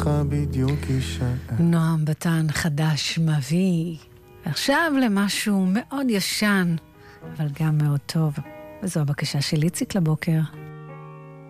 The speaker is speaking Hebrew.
בדיוק יישאר. נועם בתן חדש מביא. עכשיו למשהו מאוד ישן, אבל גם מאוד טוב. וזו הבקשה של איציק לבוקר.